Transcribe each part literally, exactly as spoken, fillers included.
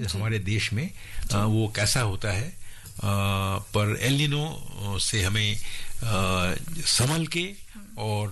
हमारे देश में आ, वो कैसा होता है, आ, पर एल नीनो से हमें संभल के और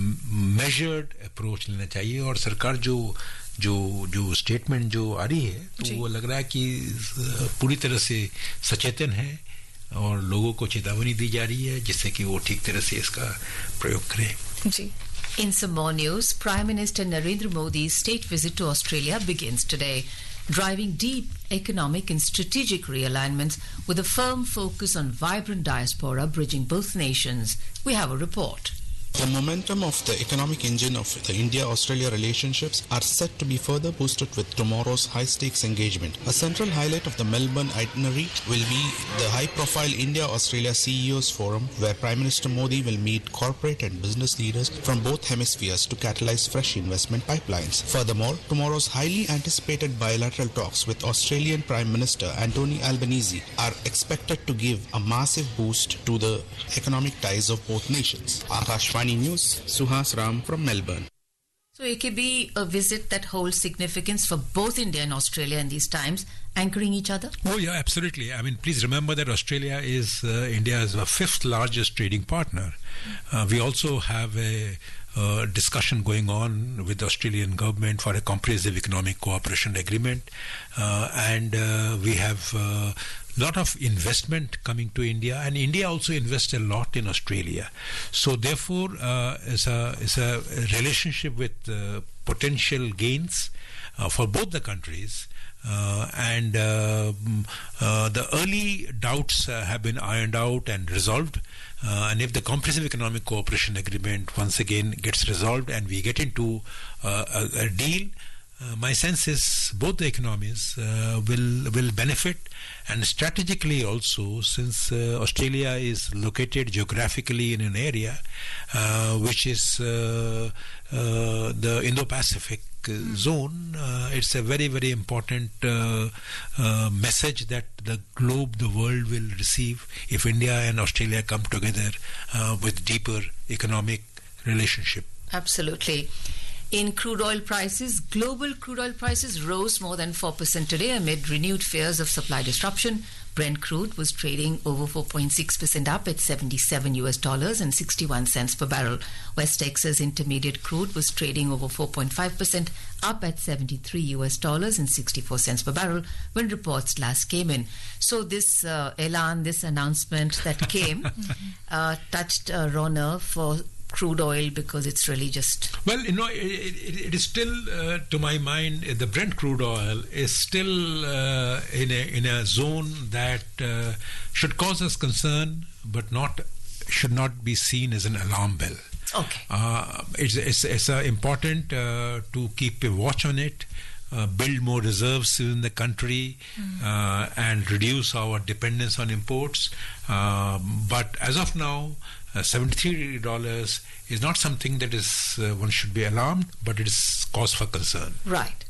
मेजर्ड अप्रोच लेना चाहिए। और सरकार जो जो जो स्टेटमेंट जो आ रही है तो वो लग रहा है कि पूरी तरह से सचेतन है और लोगों को चेतावनी दी जा रही है जिससे कि वो ठीक तरह से इसका प्रयोग करें। जी। In some more news, Prime Minister Narendra Modi's state visit to Australia begins today, driving deep economic and strategic realignments with a firm focus on vibrant diaspora bridging both nations. We have a report. The momentum of the economic engine of the India-Australia relationships are set to be further boosted with tomorrow's high-stakes engagement. A central highlight of the Melbourne itinerary will be the high-profile India-Australia C E Os Forum, where Prime Minister Modi will meet corporate and business leaders from both hemispheres to catalyze fresh investment pipelines. Furthermore, tomorrow's highly anticipated bilateral talks with Australian Prime Minister Anthony Albanese are expected to give a massive boost to the economic ties of both nations. Akashvani News, Suhas Ram from Melbourne. So A K B, a visit that holds significance for both India and Australia in these times, anchoring each other? Oh yeah, absolutely. I mean, please remember that Australia is uh, India's fifth largest trading partner. Uh, we also have a uh, discussion going on with the Australian government for a comprehensive economic cooperation agreement, uh, and uh, we have uh, lot of investment coming to India, and India also invests a lot in Australia. So therefore, uh, it's a it's a relationship with uh, potential gains uh, for both the countries. Uh, and uh, uh, the early doubts uh, have been ironed out and resolved. Uh, and if the Comprehensive Economic Cooperation Agreement once again gets resolved and we get into uh, a, a deal, uh, my sense is both the economies uh, will will benefit. And strategically also, since uh, Australia is located geographically in an area uh, which is uh, uh, the Indo-Pacific uh, zone, uh, it's a very, very important uh, uh, message that the globe, the world will receive if India and Australia come together uh, with deeper economic relationship. Absolutely. In crude oil prices, global crude oil prices rose more than four percent today amid renewed fears of supply disruption. Brent crude was trading over four point six percent up at seventy-seven U S dollars and sixty-one cents per barrel. West Texas Intermediate crude was trading over four point five percent up at seventy-three U S dollars and sixty-four cents per barrel when reports last came in. So this uh, elan, this announcement that came, uh, touched a raw nerve for crude oil because it's really just... Well, you know, it, it, it is still, uh, to my mind, the Brent crude oil is still uh, in, a, in a zone that uh, should cause us concern, but not should not be seen as an alarm bell. Okay. Uh, it's it's, it's uh, important uh, to keep a watch on it, uh, build more reserves in the country, mm. uh, and reduce our dependence on imports. Uh, but as of now, Uh, seventy-three dollars is not something that is uh, one should be alarmed, but it is cause for concern. Right.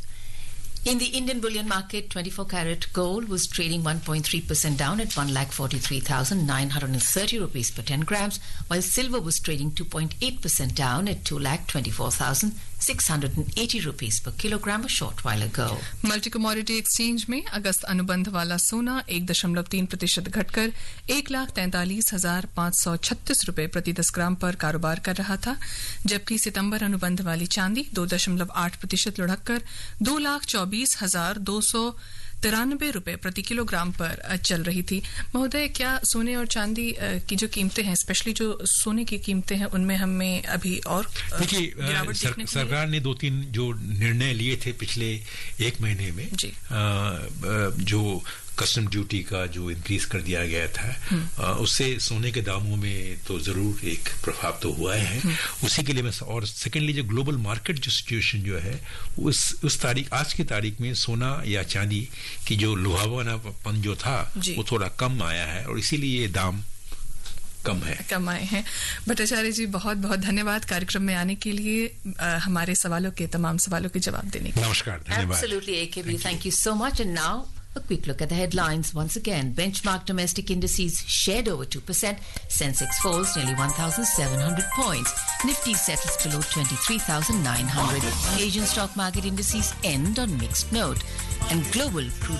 In the Indian bullion market, twenty-four karat gold was trading one point three percent down at one lakh forty-three thousand nine hundred thirty rupees per ten grams, while silver was trading two point eight percent down at two lakh twenty-four thousand six hundred eighty rupees per kilogram a short while ago. Multi commodity exchange में अगस्त अनुबंध वाला सोना एक दशमलव तीन प्रतिशत घटकर एक लाख तैंतालीस हजार पाँच सौ छत्तीस रुपए प्रति दस ग्राम पर कारोबार कर रहा था, जबकि सितंबर अनुबंध वाली चांदी दो दशमलव आठ प्रतिशत लुढ़ककर दो लाख चौबीस हजार दो सौ तिरानबे रुपए प्रति किलोग्राम पर चल रही थी। महोदय, क्या सोने और चांदी की जो कीमतें हैं, स्पेशली जो सोने की कीमतें हैं, उनमें हमें अभी और देखिए सर, सरकार ने दो तीन जो निर्णय लिए थे पिछले एक महीने में, जी। आ, जो कस्टम ड्यूटी का जो इंक्रीज कर दिया गया था, आ, उससे सोने के दामों में तो जरूर एक प्रभाव तो हुआ है। उसी के लिए मैं, और सेकेंडली जो ग्लोबल मार्केट जो सिचुएशन जो है, उस उस तारीख आज की तारीख में सोना या चांदी की जो लुभावनापन जो था वो थोड़ा कम आया है और इसीलिए ये दाम कम है कम आए हैं। भट्टाचार्य जी, बहुत बहुत धन्यवाद कार्यक्रम में आने के लिए, आ, हमारे सवालों के तमाम सवालों के जवाब देने के लिए। नमस्कार, धन्यवाद। Absolutely, A K B, thank you so much. And now a quick look at the headlines once again. Benchmark domestic indices shared over two percent. Sensex falls nearly one thousand seven hundred points. Nifty settles below twenty-three thousand nine hundred. Asian stock market indices end on mixed note. And global crude